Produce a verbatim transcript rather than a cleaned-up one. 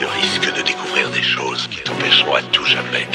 risques de découvrir des choses qui t'empêcheront à tout jamais